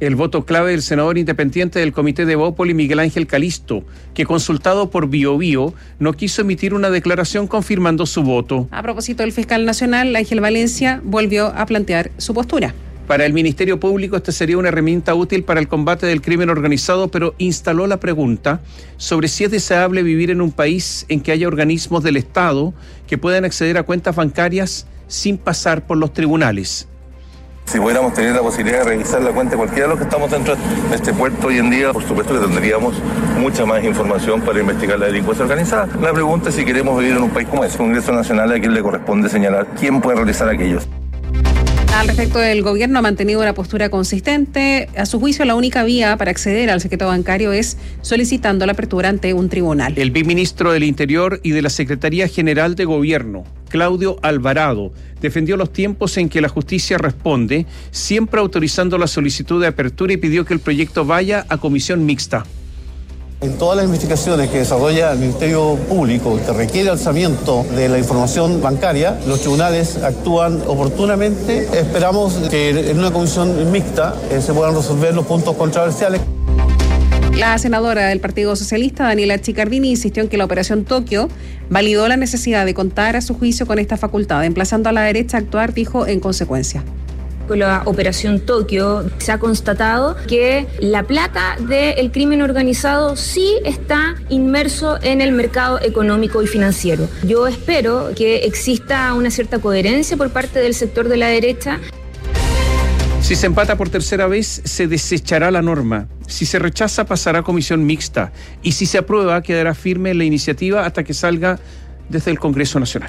El voto clave del senador independiente del Comité de Bópoli, Miguel Ángel Calisto, que consultado por Biobío no quiso emitir una declaración confirmando su voto. A propósito, el fiscal nacional, Ángel Valencia, volvió a plantear su postura. Para el Ministerio Público, esta sería una herramienta útil para el combate del crimen organizado, pero instaló la pregunta sobre si es deseable vivir en un país en que haya organismos del Estado que puedan acceder a cuentas bancarias sin pasar por los tribunales. Si pudiéramos tener la posibilidad de revisar la cuenta de cualquiera de los que estamos dentro de este puerto hoy en día, por supuesto que tendríamos mucha más información para investigar la delincuencia organizada. La pregunta es si queremos vivir en un país como ese. Congreso Nacional, a quien le corresponde señalar quién puede realizar aquellos. Al respecto, el gobierno ha mantenido una postura consistente. A su juicio, la única vía para acceder al secreto bancario es solicitando la apertura ante un tribunal. El viceministro del Interior y de la Secretaría General de Gobierno, Claudio Alvarado, defendió los tiempos en que la justicia responde, siempre autorizando la solicitud de apertura, y pidió que el proyecto vaya a comisión mixta. En todas las investigaciones que desarrolla el Ministerio Público que requiere alzamiento de la información bancaria, los tribunales actúan oportunamente. Esperamos que en una comisión mixta se puedan resolver los puntos controversiales. La senadora del Partido Socialista, Daniela Chiccardini, insistió en que la Operación Tokio validó la necesidad de contar a su juicio con esta facultad, emplazando a la derecha a actuar, dijo, en consecuencia. Con la Operación Tokio se ha constatado que la plata del crimen organizado sí está inmerso en el mercado económico y financiero. Yo espero que exista una cierta coherencia por parte del sector de la derecha. Si se empata por tercera vez, se desechará la norma. Si se rechaza, pasará a comisión mixta. Y si se aprueba, quedará firme la iniciativa hasta que salga desde el Congreso Nacional.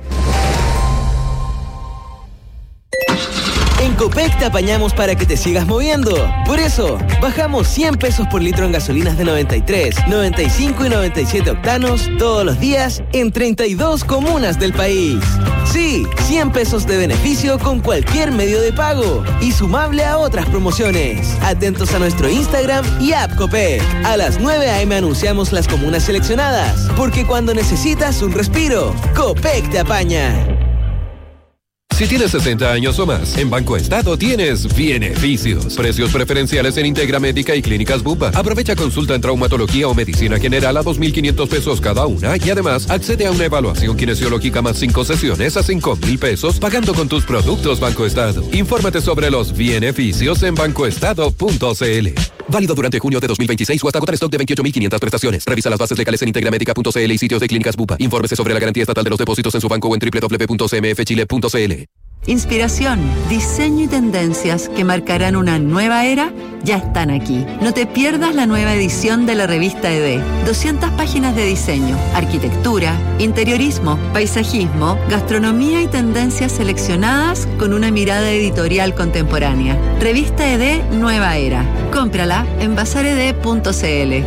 En Copec te apañamos para que te sigas moviendo. Por eso, bajamos 100 pesos por litro en gasolinas de 93, 95 y 97 octanos todos los días en 32 comunas del país. Sí, 100 pesos de beneficio con cualquier medio de pago y sumable a otras promociones. Atentos a nuestro Instagram y app Copec. A las 9 a.m. anunciamos las comunas seleccionadas, porque cuando necesitas un respiro, Copec te apaña. Si tienes 60 años o más, en Banco Estado tienes beneficios. Precios preferenciales en Integra Médica y Clínicas Bupa. Aprovecha consulta en traumatología o medicina general a 2.500 pesos cada una y además accede a una evaluación kinesiológica más 5 sesiones a 5.000 pesos pagando con tus productos Banco Estado. Infórmate sobre los beneficios en bancoestado.cl. Válido durante junio de 2026 o hasta agotar stock de 28.500 prestaciones. Revisa las bases legales en integramedica.cl y sitios de Clínicas Bupa. Infórmese sobre la garantía estatal de los depósitos en su banco o en www.cmfchile.cl. Inspiración, diseño y tendencias que marcarán una nueva era ya están aquí. No te pierdas la nueva edición de la revista ED. 200 páginas de diseño, arquitectura, interiorismo, paisajismo, gastronomía y tendencias seleccionadas con una mirada editorial contemporánea. Revista ED Nueva Era. Cómprala en bazared.cl.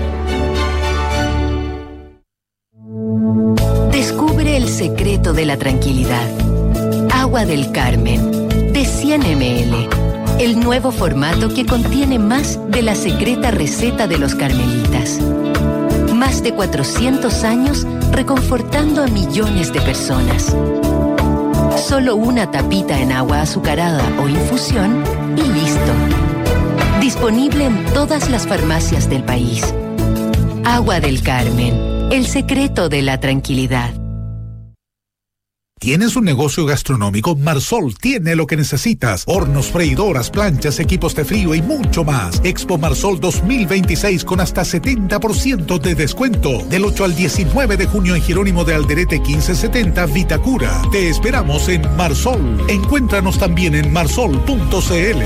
Descubre el secreto de la tranquilidad. Agua del Carmen, de 100 ml. El nuevo formato que contiene más de la secreta receta de los carmelitas. Más de 400 años reconfortando a millones de personas. Solo una tapita en agua azucarada o infusión y listo. Disponible en todas las farmacias del país. Agua del Carmen, el secreto de la tranquilidad. ¿Tienes un negocio gastronómico? Marsol tiene lo que necesitas. Hornos, freidoras, planchas, equipos de frío y mucho más. Expo Marsol 2026 con hasta 70% de descuento. Del 8 al 19 de junio en Jerónimo de Alderete 1570, Vitacura. Te esperamos en Marsol. Encuéntranos también en marsol.cl.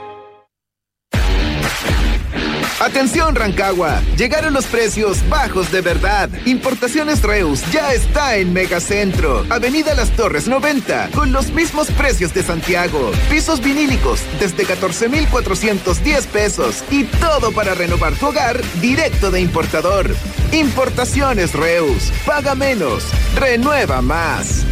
Atención Rancagua, llegaron los precios bajos de verdad. Importaciones Reus ya está en Megacentro, Avenida Las Torres 90, con los mismos precios de Santiago. Pisos vinílicos desde 14,410 pesos y todo para renovar tu hogar directo de importador. Importaciones Reus, paga menos, renueva más.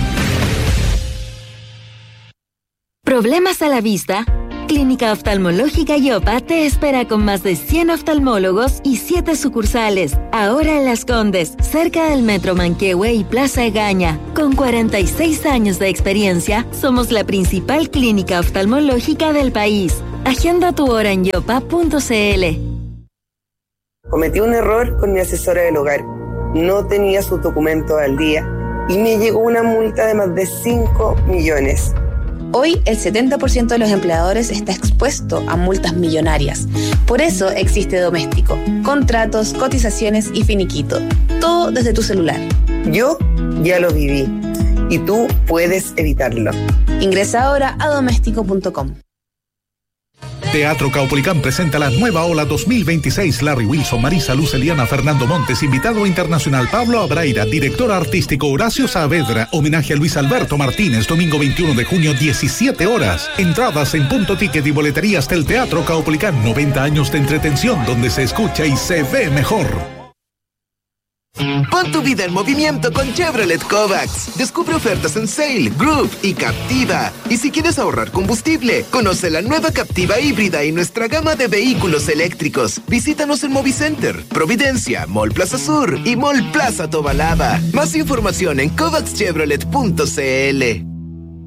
¿Problemas a la vista? Clínica Oftalmológica Yopa te espera con más de 100 oftalmólogos y 7 sucursales. Ahora en Las Condes, cerca del Metro Manquehue y Plaza Egaña. Con 46 años de experiencia, somos la principal clínica oftalmológica del país. Agenda tu hora en yopa.cl. Cometí un error con mi asesora del hogar. No tenía sus documentos al día y me llegó una multa de más de 5 millones. Hoy el 70% de los empleadores está expuesto a multas millonarias. Por eso existe Doméstico. Contratos, cotizaciones y finiquito. Todo desde tu celular. Yo ya lo viví y tú puedes evitarlo. Ingresa ahora a doméstico.com. Teatro Caupolicán presenta la nueva ola 2026. Larry Wilson, Marisa Luz, Eliana, Fernando Montes, invitado internacional Pablo Abraira, director artístico Horacio Saavedra, homenaje a Luis Alberto Martínez, domingo 21 de junio, 17 horas. Entradas en Punto Ticket y boleterías del Teatro Caupolicán. 90 años de entretención donde se escucha y se ve mejor. Pon tu vida en movimiento con Chevrolet Kovacs. Descubre ofertas en Sail, Groove y Captiva. Y si quieres ahorrar combustible, conoce la nueva Captiva híbrida y nuestra gama de vehículos eléctricos. Visítanos en Movicenter, Providencia, Mall Plaza Sur y Mall Plaza Tobalaba. Más información en kovacschevrolet.cl.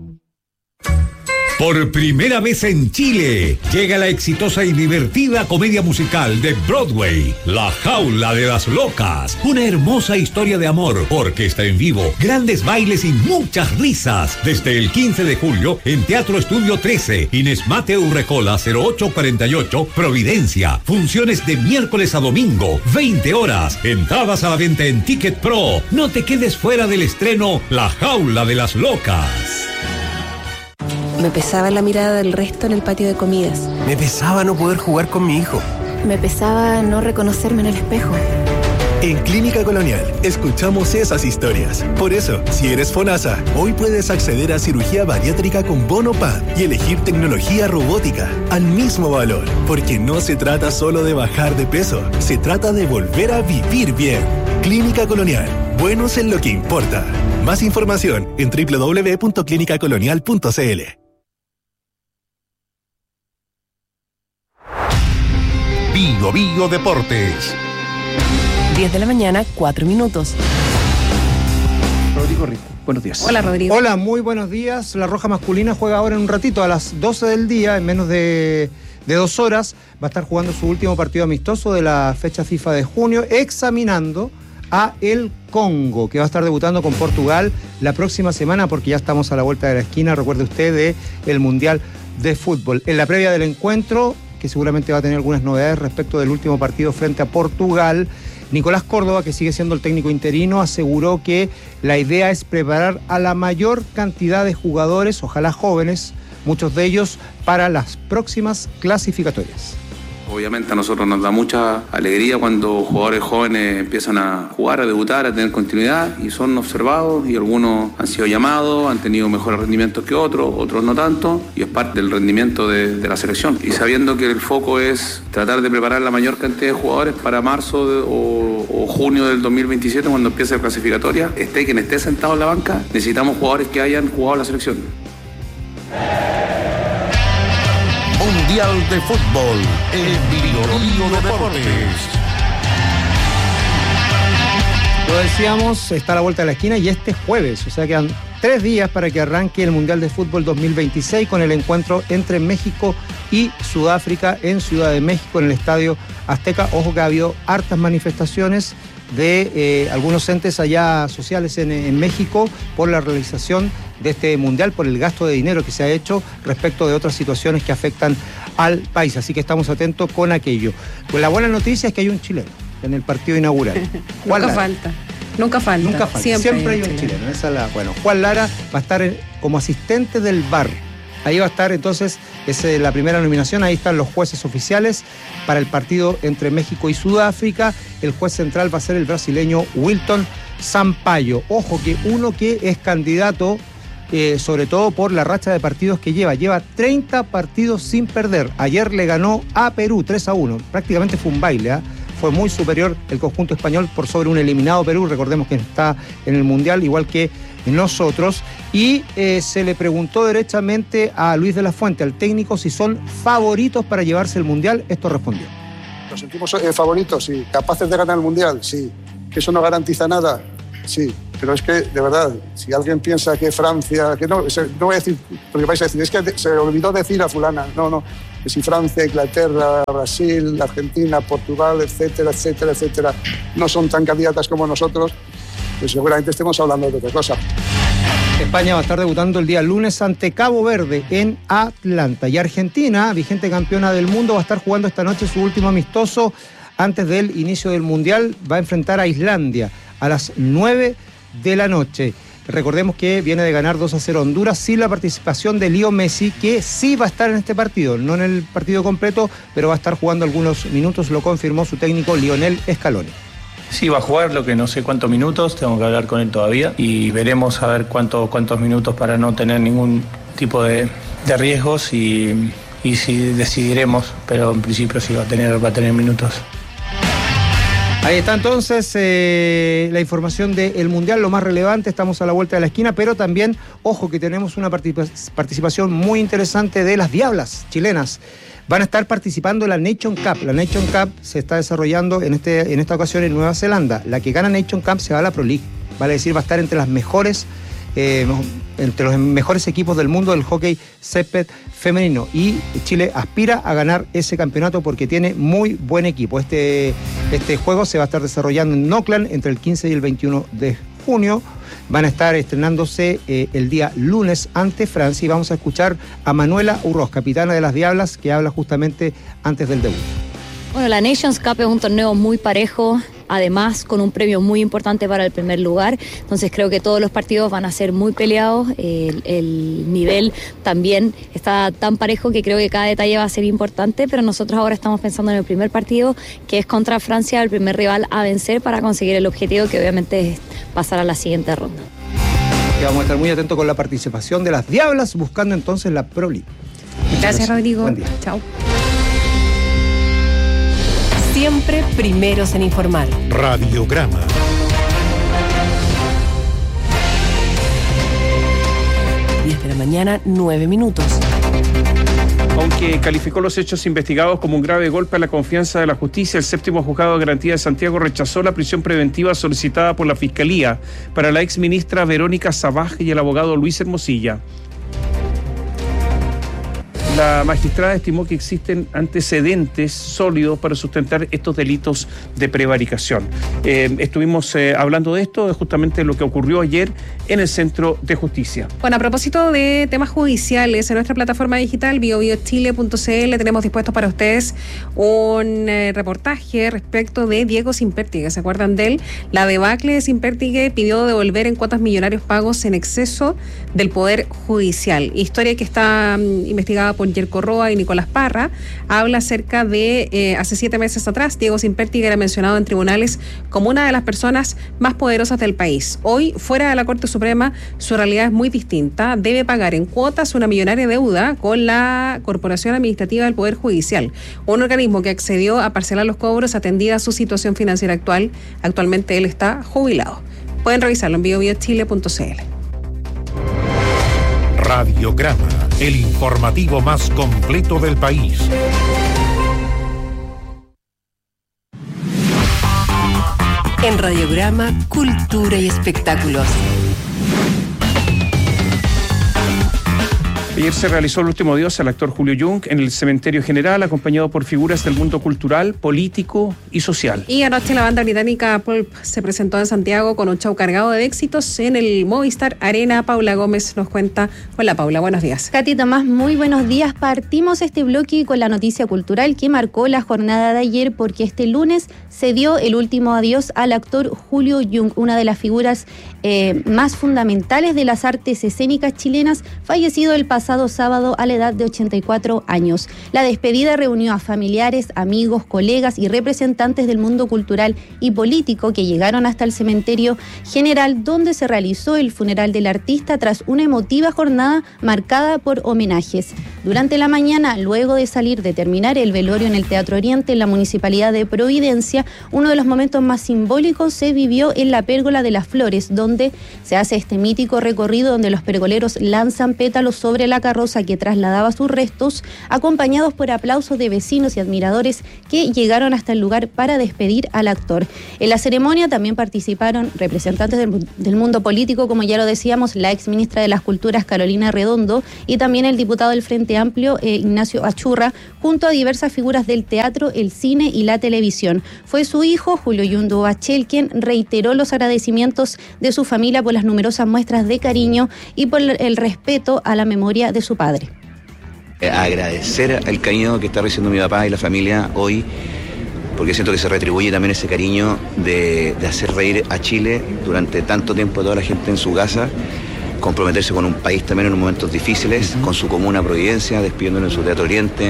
Por primera vez en Chile, llega la exitosa y divertida comedia musical de Broadway, La Jaula de las Locas. Una hermosa historia de amor, orquesta en vivo, grandes bailes y muchas risas. Desde el 15 de julio en Teatro Estudio 13, Inés Mateo Urrecola 0848, Providencia. Funciones de miércoles a domingo, 20 horas. Entradas a la venta en Ticket Pro. No te quedes fuera del estreno La Jaula de las Locas. Me pesaba la mirada del resto en el patio de comidas. Me pesaba no poder jugar con mi hijo. Me pesaba no reconocerme en el espejo. En Clínica Colonial escuchamos esas historias. Por eso, si eres FONASA, hoy puedes acceder a cirugía bariátrica con bono PAD y elegir tecnología robótica al mismo valor. Porque no se trata solo de bajar de peso, se trata de volver a vivir bien. Clínica Colonial, buenos en lo que importa. Más información en www.clinicacolonial.cl. Bio Bio Deportes. 10 de la mañana, 4 minutos. Rodrigo Rico, buenos días. Hola, Rodrigo. Hola, muy buenos días. La Roja masculina juega ahora en un ratito, a las 12 del día, en menos de 2 horas. Va a estar jugando su último partido amistoso de la fecha FIFA de junio, examinando a el Congo, que va a estar debutando con Portugal la próxima semana, porque ya estamos a la vuelta de la esquina, recuerde usted, del Mundial de Fútbol. En la previa del encuentro, que seguramente va a tener algunas novedades respecto del último partido frente a Portugal, Nicolás Córdoba, que sigue siendo el técnico interino, aseguró que la idea es preparar a la mayor cantidad de jugadores, ojalá jóvenes, muchos de ellos, para las próximas clasificatorias. Obviamente a nosotros nos da mucha alegría cuando jugadores jóvenes empiezan a jugar, a debutar, a tener continuidad y son observados y algunos han sido llamados, han tenido mejores rendimientos que otros no tanto y es parte del rendimiento de la selección. Y sabiendo que el foco es tratar de preparar la mayor cantidad de jugadores para marzo o junio del 2027 cuando empiece la clasificatoria, esté quien esté sentado en la banca, necesitamos jugadores que hayan jugado la selección. Mundial de Fútbol en Bio Bio Deportes. Lo decíamos, está a la vuelta de la esquina y este jueves, o sea, quedan 3 días para que arranque el Mundial de Fútbol 2026 con el encuentro entre México y Sudáfrica en Ciudad de México, en el Estadio Azteca. Ojo que ha habido hartas manifestaciones de algunos entes allá sociales en México por la realización de este mundial, por el gasto de dinero que se ha hecho respecto de otras situaciones que afectan al país. Así que estamos atentos con aquello. Pues la buena noticia es que hay un chileno en el partido inaugural. Nunca falta. Siempre hay un chileno. Juan Lara va a estar como asistente del VAR. Ahí va a estar entonces, es la primera nominación, ahí están los jueces oficiales para el partido entre México y Sudáfrica. El juez central va a ser el brasileño Wilton Sampaio. Ojo que uno que es candidato, sobre todo por la racha de partidos que lleva 30 partidos sin perder. Ayer le ganó a Perú 3-1, prácticamente fue un baile, fue muy superior el conjunto español por sobre un eliminado Perú, recordemos que está en el Mundial igual que nosotros, y se le preguntó derechamente a Luis de la Fuente, al técnico, si son favoritos para llevarse el Mundial. Esto respondió. ¿Nos sentimos favoritos? Sí. ¿Capaces de ganar el Mundial? Sí. ¿Que eso no garantiza nada? Sí. Pero es que, de verdad, si alguien piensa que Francia... que no voy a decir, porque vais a decir, es que se olvidó decir a fulana. No. que si Francia, Inglaterra, Brasil, Argentina, Portugal, etcétera, etcétera, etcétera, no son tan candidatas como nosotros, pues seguramente estemos hablando de otra cosa. España va a estar debutando el día lunes ante Cabo Verde en Atlanta. Y Argentina, vigente campeona del mundo, va a estar jugando esta noche su último amistoso antes del inicio del Mundial. Va a enfrentar a Islandia a las 9 de la noche. Recordemos que viene de ganar 2-0 Honduras sin la participación de Leo Messi, que sí va a estar en este partido, no en el partido completo, pero va a estar jugando algunos minutos, lo confirmó su técnico Lionel Scaloni. Sí, va a jugar, lo que no sé cuántos minutos, tengo que hablar con él todavía y veremos a ver cuántos minutos para no tener ningún tipo de riesgos y si decidiremos, pero en principio sí va a tener minutos. Ahí está entonces la información del Mundial, lo más relevante, estamos a la vuelta de la esquina, pero también, ojo, que tenemos una participación muy interesante de las Diablas chilenas. Van a estar participando en la Nation Cup. La Nation Cup se está desarrollando en esta ocasión en Nueva Zelanda. La que gana Nation Cup se va a la Pro League. Vale decir, va a estar entre los mejores equipos del mundo del hockey césped femenino. Y Chile aspira a ganar ese campeonato porque tiene muy buen equipo. Este juego se va a estar desarrollando en Auckland entre el 15 y el 21 de junio. Van a estar estrenándose el día lunes ante Francia y vamos a escuchar a Manuela Urroz, capitana de las Diablas, que habla justamente antes del debut. Bueno, la Nations Cup es un torneo muy parejo, además con un premio muy importante para el primer lugar, entonces creo que todos los partidos van a ser muy peleados, el nivel también está tan parejo que creo que cada detalle va a ser importante, pero nosotros ahora estamos pensando en el primer partido, que es contra Francia, el primer rival a vencer para conseguir el objetivo, que obviamente es pasar a la siguiente ronda. Y vamos a estar muy atentos con la participación de las Diablas, buscando entonces la Pro League. Gracias, Rodrigo. Buen día. Chao. Siempre primeros en informar. Radiograma. De la mañana, 9 minutos. Aunque calificó los hechos investigados como un grave golpe a la confianza de la justicia, el séptimo juzgado de garantía de Santiago rechazó la prisión preventiva solicitada por la Fiscalía para la exministra Verónica Sabaj y el abogado Luis Hermosilla. La magistrada estimó que existen antecedentes sólidos para sustentar estos delitos de prevaricación. Estuvimos hablando de esto, de justamente lo que ocurrió ayer en el Centro de Justicia. Bueno, a propósito de temas judiciales, en nuestra plataforma digital biobiochile.cl tenemos dispuesto para ustedes un reportaje respecto de Diego Simpértigue. ¿Se acuerdan de él? La debacle de Simpértigue pidió devolver en cuotas millonarios pagos en exceso del Poder Judicial. Historia que está investigada por Yerko Roa y Nicolás Parra. Habla acerca de hace 7 meses atrás, Diego Simpértigue era mencionado en tribunales como una de las personas más poderosas del país. Hoy, fuera de la Corte Suprema, su realidad es muy distinta. Debe pagar en cuotas una millonaria deuda con la Corporación Administrativa del Poder Judicial, un organismo que accedió a parcelar los cobros atendida su situación financiera actual. Actualmente él está jubilado. Pueden revisarlo en biobiochile.cl. Radiograma, el informativo más completo del país. En Radiograma, cultura y espectáculos. Ayer se realizó el último adiós al actor Julio Jung en el Cementerio General, acompañado por figuras del mundo cultural, político y social. Y anoche la banda británica Pulp se presentó en Santiago con un show cargado de éxitos en el Movistar Arena. Paula Gómez nos cuenta. Hola Paula, buenos días. Katy Tomás, muy buenos días. Partimos este bloque con la noticia cultural que marcó la jornada de ayer, porque este lunes se dio el último adiós al actor Julio Jung, una de las figuras más fundamentales de las artes escénicas chilenas, fallecido el pasado sábado a la edad de 84 años. La despedida reunió a familiares, amigos, colegas y representantes del mundo cultural y político que llegaron hasta el Cementerio General, donde se realizó el funeral del artista tras una emotiva jornada marcada por homenajes. Durante la mañana, luego de terminar el velorio en el Teatro Oriente en la Municipalidad de Providencia, uno de los momentos más simbólicos se vivió en la Pérgola de las Flores, donde se hace este mítico recorrido donde los pergoleros lanzan pétalos sobre la la carroza que trasladaba sus restos, acompañados por aplausos de vecinos y admiradores que llegaron hasta el lugar para despedir al actor. En la ceremonia también participaron representantes del mundo político, como ya lo decíamos, la ex ministra de las Culturas Carolina Redondo y también el diputado del Frente Amplio Ignacio Achurra, junto a diversas figuras del teatro, el cine y la televisión. Fue su hijo, Julio Jung Duhachel, quien reiteró los agradecimientos de su familia por las numerosas muestras de cariño y por el respeto a la memoria de su padre. Agradecer el cariño que está recibiendo mi papá y la familia hoy, porque siento que se retribuye también ese cariño de hacer reír a Chile durante tanto tiempo a toda la gente en su casa, comprometerse con un país también en unos momentos difíciles, con su comuna Providencia, despidiéndolo en su Teatro Oriente.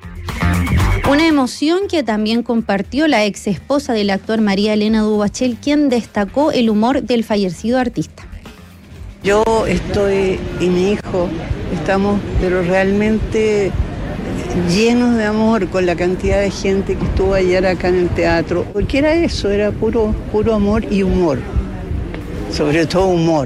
Una emoción que también compartió la ex esposa del actor María Elena Duhachel, quien destacó el humor del fallecido artista. Yo estoy y mi hijo estamos, pero realmente llenos de amor con la cantidad de gente que estuvo ayer acá en el teatro, porque era eso, era puro amor y humor, sobre todo humor.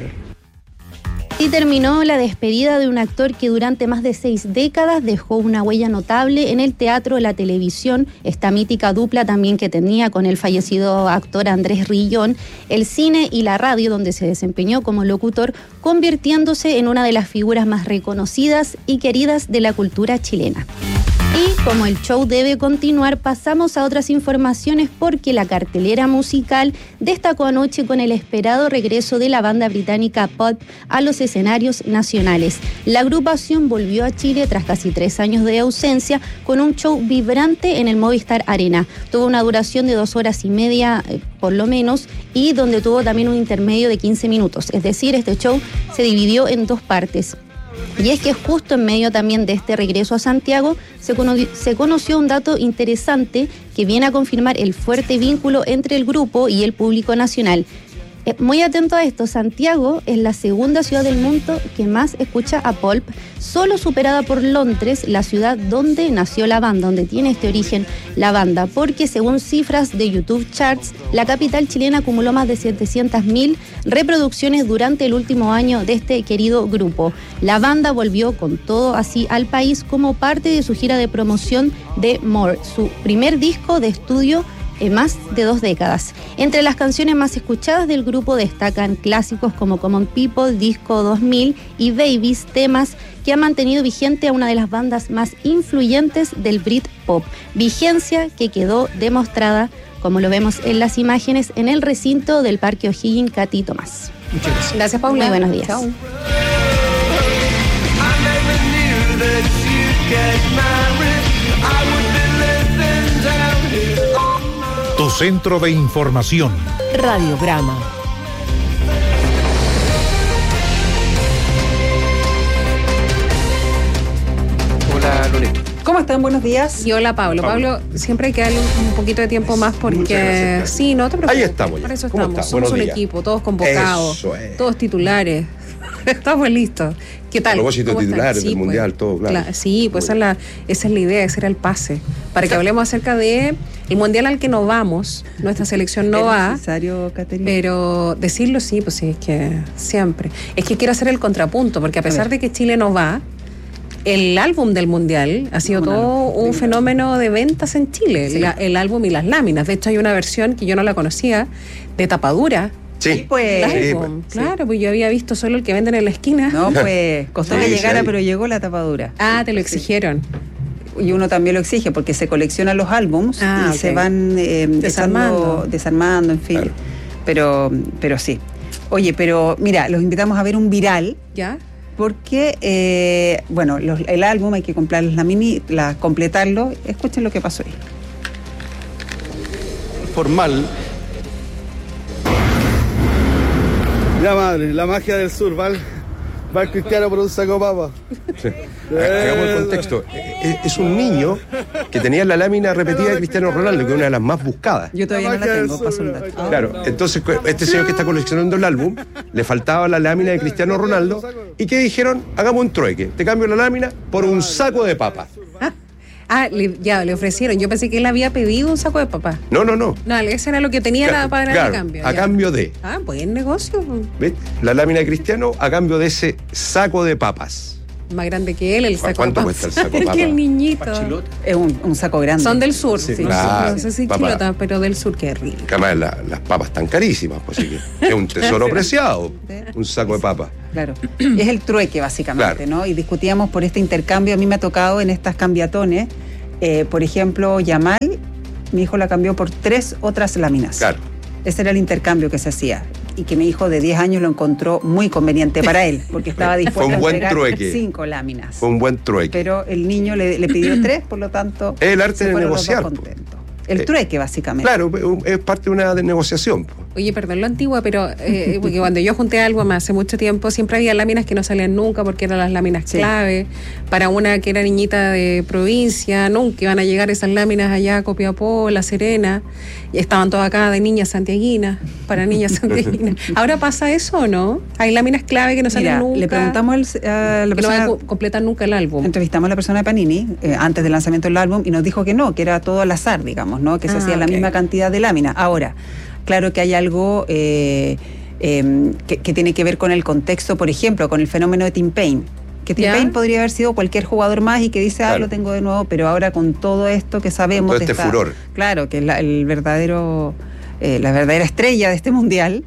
Y terminó la despedida de un actor que durante más de 6 décadas dejó una huella notable en el teatro, la televisión, esta mítica dupla también que tenía con el fallecido actor Andrés Rillón, el cine y la radio, donde se desempeñó como locutor, convirtiéndose en una de las figuras más reconocidas y queridas de la cultura chilena. Y como el show debe continuar, pasamos a otras informaciones porque la cartelera musical destacó anoche con el esperado regreso de la banda británica Pulp a los escenarios nacionales. La agrupación volvió a Chile tras casi 3 años de ausencia con un show vibrante en el Movistar Arena. Tuvo una duración de 2 horas y media por lo menos, y donde tuvo también un intermedio de 15 minutos. Es decir, este show se dividió en 2 partes. Y es que justo en medio también de este regreso a Santiago se conoció un dato interesante que viene a confirmar el fuerte vínculo entre el grupo y el público nacional. Muy atento a esto, Santiago es la segunda ciudad del mundo que más escucha a Pulp, solo superada por Londres, la ciudad donde nació la banda, donde tiene este origen la banda, porque según cifras de YouTube Charts, la capital chilena acumuló más de 700.000 reproducciones durante el último año de este querido grupo. La banda volvió con todo así al país como parte de su gira de promoción de More, su primer disco de estudio en más de 2 décadas. Entre las canciones más escuchadas del grupo destacan clásicos como Common People, Disco 2000 y Babies, temas que han mantenido vigente a una de las bandas más influyentes del Britpop, vigencia que quedó demostrada, como lo vemos en las imágenes, en el recinto del Parque O'Higgins Catí Tomás. Muchas gracias. Gracias, Paula. Muy buenos días. Chao. Tu centro de información. Radiograma. Hola, Loreto. ¿Cómo están? Buenos días. Y hola, Pablo. Pablo, siempre hay que darle un poquito de tiempo más porque... Sí, no te preocupes. Ahí estamos. Para eso ¿Cómo estamos. está? Somos un Buenos días. equipo, todos convocados, todos titulares. Estamos listos. ¿Qué tal? A propósito de titulares sí, del pues, Mundial, todo, claro. Sí, pues esa es la idea, ese era el pase. Para que hablemos acerca de el Mundial al que no vamos. Nuestra selección no va. ¿Es necesario, Caterina? Pero decirlo sí, pues sí, es que siempre. Es que quiero hacer el contrapunto, porque a pesar de que Chile no va, el álbum del Mundial ha sido todo un fenómeno de ventas en Chile. Sí. El álbum y las láminas. De hecho, hay una versión que yo no la conocía, de tapadura. Sí, pues. Claro, pues yo había visto solo el que venden en la esquina. No, pues costó que llegara, pero llegó la tapadura. Ah, te lo exigieron. Y uno también lo exige porque se coleccionan los álbums y se van desarmando, en fin. Claro. Pero sí. Oye, pero mira, los invitamos a ver un viral. ¿Ya? Porque, el álbum hay que comprar completarlo. Escuchen lo que pasó ahí. Formal. La madre, la magia del sur, ¿vale? Va el Cristiano por un saco de papa. Sí. Hagamos el contexto. Es un niño que tenía la lámina repetida de Cristiano Ronaldo, que es una de las más buscadas. Yo todavía no la tengo, paso un dato. Claro, entonces este señor que está coleccionando el álbum, le faltaba la lámina de Cristiano Ronaldo, y ¿qué dijeron? Hagamos un trueque, te cambio la lámina por un saco de papas. Le ofrecieron. Yo pensé que él había pedido un saco de papas. No, ese era lo que tenía para dar el cambio. A cambio de. Buen negocio. ¿Ves? La lámina de Cristiano a cambio de ese saco de papas. Más grande que él, el saco. ¿Cuánto cuesta el saco de papa? Que el niñito. Es un saco grande. Son del sur, Sí, sí. claro. No sé si Papa. chilota, pero del sur, qué rico. Que además las papas están carísimas, pues así que es un tesoro preciado, un saco de papas. Claro. Es el trueque, básicamente, Claro. ¿no? Y discutíamos por este intercambio. A mí me ha tocado en estas cambiatones, por ejemplo, Yamal, mi hijo la cambió por 3 otras láminas. Claro. Ese era el intercambio que se hacía. Y que mi hijo de 10 años lo encontró muy conveniente para él, porque estaba dispuesto Fue un a buen entregar trueque. 5 láminas. Fue un buen trueque. Pero el niño le pidió 3, por lo tanto. Es el arte se de fueron los dos negociar. contentos. El trueque, básicamente. Claro, es parte de una negociación. Oye, perdón lo antigua, pero porque cuando yo junté algo hace mucho tiempo, siempre había láminas que no salían nunca porque eran las láminas clave. Para una que era niñita de provincia, nunca iban a llegar esas láminas allá a Copiapó, La Serena, y estaban todas acá de niñas santiaguinas, para niñas santiaguinas. ¿Ahora pasa eso o no? Hay láminas clave que no salen Mira, nunca. le preguntamos a la persona, que no completan nunca el álbum. Entrevistamos a la persona de Panini antes del lanzamiento del álbum y nos dijo que no, que era todo al azar, digamos, ¿no? Que se hacía la misma cantidad de láminas. Ahora, claro que hay algo que tiene que ver con el contexto, por ejemplo, con el fenómeno de Tim Payne. Que Tim Payne podría haber sido cualquier jugador más y que dice, lo tengo de nuevo, pero ahora con todo esto que sabemos... Con todo este furor. Claro, que es el verdadero, la verdadera estrella de este mundial.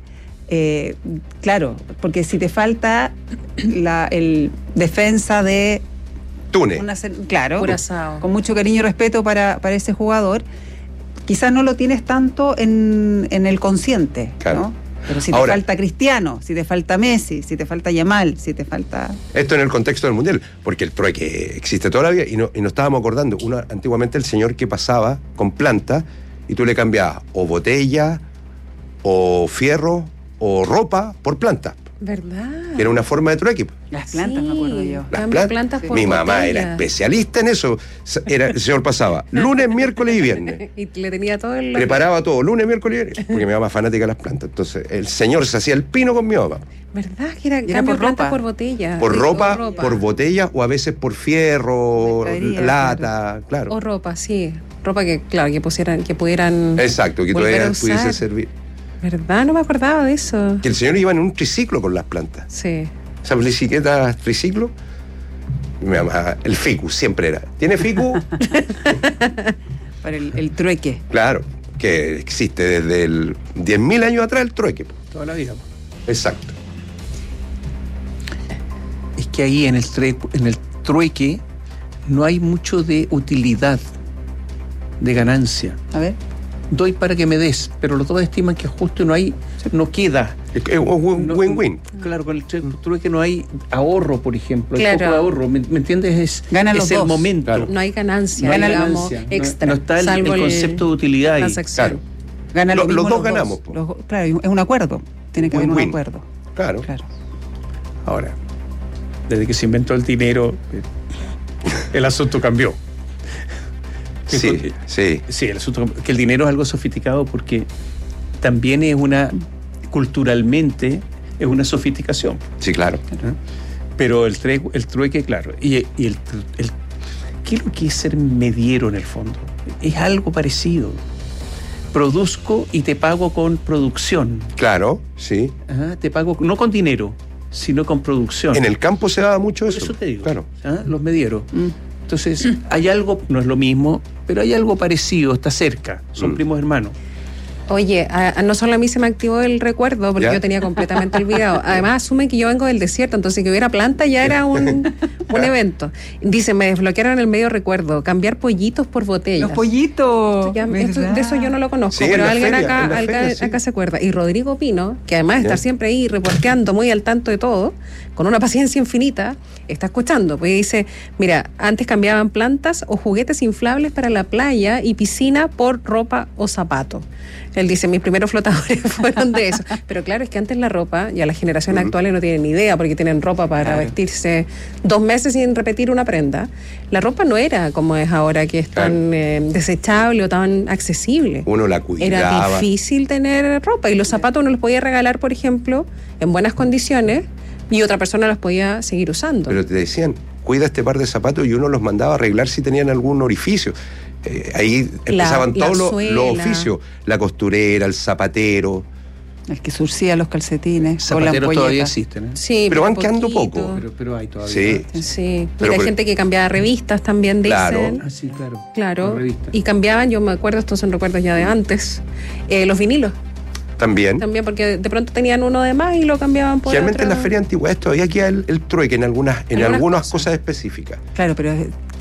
Claro, porque si te falta el defensa de... Túnez. Claro, Curazao. con mucho cariño y respeto para ese jugador, quizás no lo tienes tanto en el consciente, claro. ¿no? Pero si te falta Cristiano, si te falta Messi, si te falta Yamal, si te falta... Esto en el contexto del Mundial, porque el trueque existe todavía y nos estábamos acordando, antiguamente el señor que pasaba con planta y tú le cambiabas o botella, o fierro, o ropa por planta. ¿Verdad? Era una forma de trueque. Las plantas, me acuerdo yo. Las plantas por Mi mamá era especialista en eso. El señor pasaba lunes, miércoles y viernes. Y le tenía todo el... Preparaba todo, lunes, miércoles y viernes. Porque mi mamá es fanática de las plantas. Entonces, el señor se hacía el pino con mi mamá. ¿Verdad? Que era cambio por plantas ropa. por botella. Por ropa, por botella o a veces por fierro, lata, claro. O ropa, sí. Ropa que, claro, que pudieran... Exacto, que volver todavía a usar. pudiese servir. ¿Verdad? No me acordaba de eso. Que el señor iba en un triciclo con las plantas. Sí. ¿Sabes bicicleta triciclo? Mi mamá, el ficus, siempre era. ¿Tiene ficus? Para el trueque. Claro, que existe desde el 10.000 años atrás el trueque. Toda la vida. Exacto. Es que ahí en el trueque no hay mucho de utilidad, de ganancia. A ver. Doy para que me des, pero los dos estiman que justo no queda. Es un win-win. Claro, con el trueque no hay ahorro, por ejemplo. Hay Claro. poco ahorro, ¿me entiendes? Ganan los es el dos. momento. Claro. No hay ganancia, No hay digamos, ganancia. extra. No está el salvo concepto de utilidad ahí. transacción. Claro. Gana lo mismo los dos ganamos. Claro, es un acuerdo. Tiene que haber un Win-win. acuerdo. Claro. Ahora, desde que se inventó el dinero, el asunto cambió. Sí, sí. Sí, el asunto que el dinero es algo sofisticado porque también es culturalmente es una sofisticación. Sí, claro. Pero el trueque, claro. ¿Qué es lo que es ser mediero en el fondo? Es algo parecido. Produzco y te pago con producción. Claro, sí. Te pago no con dinero, sino con producción. En el campo se daba mucho eso. Eso te digo. Claro. Los medieros. Entonces, hay algo, no es lo mismo, pero hay algo parecido, está cerca. Son primos hermanos. Oye, no solo a mí se me activó el recuerdo porque yo tenía completamente olvidado. Además, asume que yo vengo del desierto, entonces que hubiera planta ya era un evento. Dice, me desbloquearon el medio recuerdo, cambiar pollitos por botellas. Los pollitos. De eso yo no lo conozco, Sí, pero en la alguien feria, sí. acá se acuerda. Y Rodrigo Pino, que además está siempre ahí reporteando, muy al tanto de todo, con una paciencia infinita, está escuchando. Pues dice, mira, antes cambiaban plantas o juguetes inflables para la playa y piscina por ropa o zapatos. Él dice, mis primeros flotadores fueron de eso. Pero claro, es que antes la ropa, ya las generaciones actuales no tienen ni idea, porque tienen ropa para vestirse 2 meses sin repetir una prenda. La ropa no era como es ahora, que es tan desechable o tan accesible. Uno la cuidaba. Era difícil tener ropa y los zapatos uno los podía regalar, por ejemplo, en buenas condiciones y otra persona los podía seguir usando. Pero te decían, cuida este par de zapatos y uno los mandaba a arreglar si tenían algún orificio. Ahí empezaban todos los oficios, la costurera, el zapatero. El que surcía los calcetines. Zapateros todavía existen, ¿eh? Sí, pero van quedando poco. Pero hay todavía. Sí. Mira, hay gente que cambiaba revistas también, dicen. Sí, claro. Claro. Y cambiaban, yo me acuerdo, estos son recuerdos ya de antes, los vinilos. También, porque de pronto tenían uno de más y lo cambiaban por generalmente otro. en las ferias antiguas todavía queda el trueque en algunas cosas específicas. Claro, pero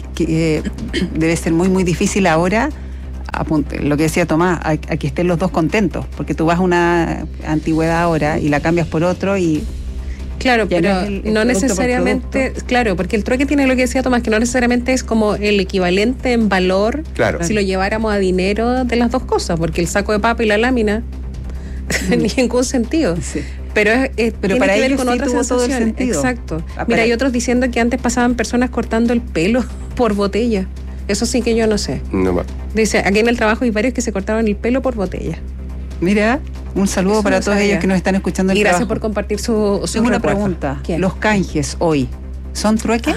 debe ser muy, muy difícil ahora, lo que decía Tomás, a que estén los dos contentos, porque tú vas a una antigüedad ahora y la cambias por otro y... Claro, pero no necesariamente, claro, porque el trueque tiene lo que decía Tomás, que no necesariamente es como el equivalente en valor, si lo lleváramos a dinero de las dos cosas, porque el saco de papa y la lámina, en ningún sentido. Sí. Pero tiene para que ver ellos con otras sensaciones. Exacto. Mira, hay otros diciendo que antes pasaban personas cortando el pelo por botella. Eso sí que yo no sé. No. Dice, aquí en el trabajo hay varios que se cortaron el pelo por botella. Mira, un saludo para todos ellos que nos están escuchando. Y gracias por compartir su Tengo una pregunta. ¿Quién? ¿Los canjes hoy son trueques?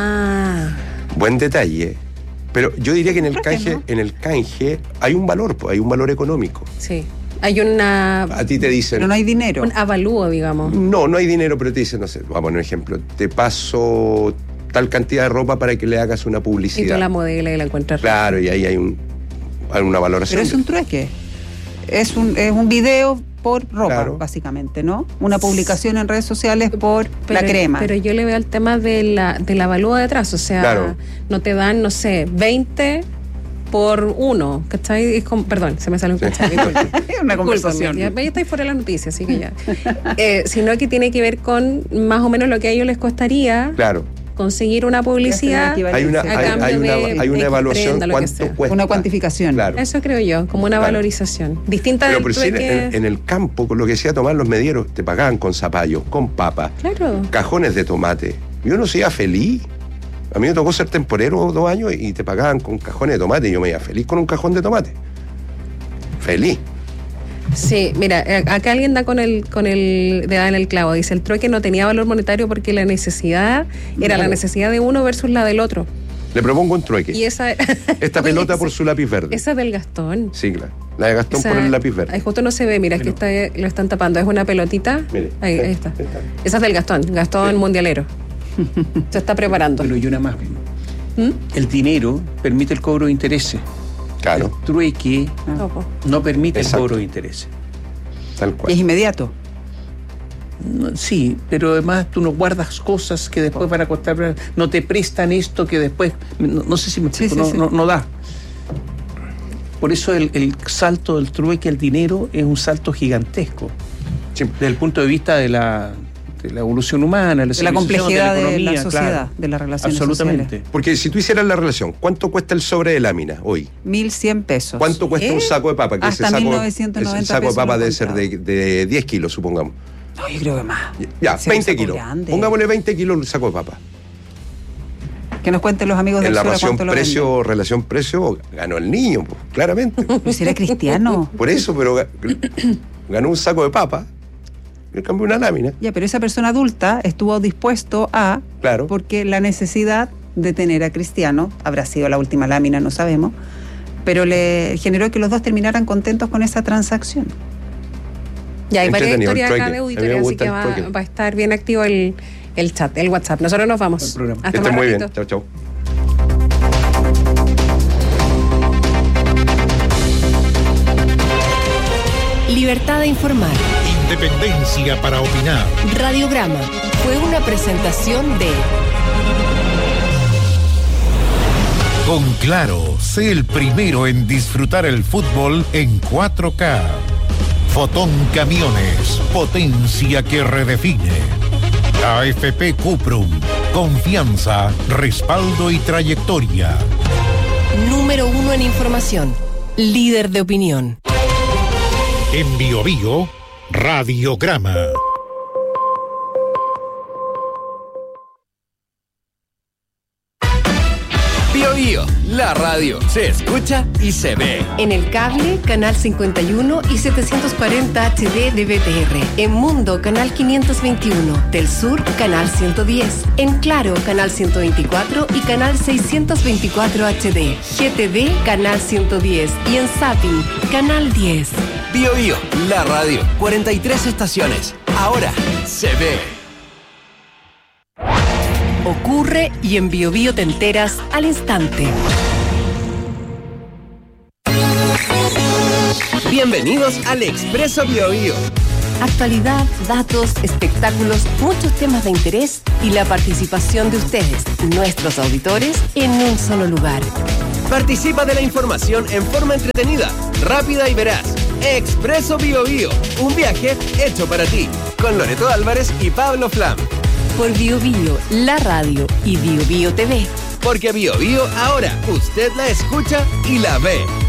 Buen detalle. Pero yo diría que en el canje hay un valor económico. Sí. Hay una... A ti te dicen... Pero no hay dinero. Un avalúo, digamos. No hay dinero, pero te dicen, no sé, vamos a poner un ejemplo. Te paso tal cantidad de ropa para que le hagas una publicidad. Y tú la modelas y la encuentras. Claro, y ahí hay una valoración. Pero es un trueque. Es un video por ropa, básicamente, ¿no? Una publicación en redes sociales por la crema. Pero yo le veo el tema de la avalúo detrás. O sea, no te dan, no sé, 20... por 1, ¿cachai? Perdón, se me sale un cachai. Una conversación. Ya estáis fuera de la noticia, así que ya. Sino que tiene que ver con más o menos lo que a ellos les costaría conseguir una publicidad. Hay una evaluación, cuánto cuesta. Una cuantificación. Claro. Eso creo yo, como una valorización. Distinta pero sí, en el campo, con lo que decía Tomás, los medieros te pagaban con zapallos, con papas, cajones de tomate. Yo no sería feliz. A mí me tocó ser temporero 2 años y te pagaban con cajones de tomate y yo me iba feliz con un cajón de tomate. Feliz. Sí, mira, acá alguien da da en el clavo. Dice, el trueque no tenía valor monetario porque la necesidad era la necesidad de uno versus la del otro. Le propongo un trueque. Y esta pelota por su lápiz verde. Esa del Gastón. Sí, claro. La de Gastón por el lápiz verde. Ahí justo no se ve, mira, es que lo están tapando. Es una pelotita. Mire, ahí está. Esa es del Gastón mundialero. Se está preparando. Pero y una más. El dinero permite el cobro de intereses. Claro. El trueque no permite el cobro de intereses. Tal cual. ¿Y es inmediato? Sí, pero además tú no guardas cosas que después van a costar. No te prestan esto que después. No sé si me explico, no da. Por eso el salto del trueque al dinero es un salto gigantesco. Sí. Desde el punto de vista de la evolución humana, de la complejidad de la economía, de la sociedad, de las relaciones absolutamente sociales. Porque si tú hicieras la relación, ¿cuánto cuesta el sobre de lámina hoy? 1.100 pesos. ¿Cuánto cuesta un saco de papa? Que hasta 1.990 ese saco de papa debe ser de 10 kilos, supongamos. No, yo creo que más. Ya, 20 kilos. Grande. Pongámosle 20 kilos el saco de papa. Que nos cuenten los amigos del sur. En la relación precio, ganó el niño, pues, claramente. Pero si era cristiano. Por eso, pero ganó un saco de papa. Le cambió una lámina. Ya, pero esa persona adulta estuvo dispuesto a... Claro. Porque la necesidad de tener a Cristiano, habrá sido la última lámina, no sabemos, pero le generó que los dos terminaran contentos con esa transacción. Ya, hay varias historias acá de auditoría, así que va a estar bien activo el chat, el WhatsApp. Nosotros nos vamos. Hasta más muy bien. Chao, chao. Libertad de informar. Independencia para opinar. Radiograma fue una presentación de... Con Claro, sé el primero en disfrutar el fútbol en 4K. Fotón Camiones, potencia que redefine. AFP Cuprum, confianza, respaldo y trayectoria. Número 1 en información, líder de opinión. En Bio Bio, Radiograma. Bio Bio, la radio se escucha y se ve. En el cable, canal 51 y 740 HD de BTR. En Mundo, canal 521. Del Sur, canal 110. En Claro, canal 124 y canal 624 HD. GTV, canal 110. Y en Zapping, canal 10. Bio Bio, la radio, 43 estaciones. Ahora se ve. Ocurre y en Bio Bio te enteras al instante. Bienvenidos al Expreso Bio Bio. Actualidad, datos, espectáculos, muchos temas de interés y la participación de ustedes, nuestros auditores, en un solo lugar. Participa de la información en forma entretenida, rápida y veraz. Expreso Bio Bio, un viaje hecho para ti. Con Loreto Álvarez y Pablo Flam. Por Bio Bio, la radio y Bio Bio TV. Porque Bio Bio ahora usted la escucha y la ve.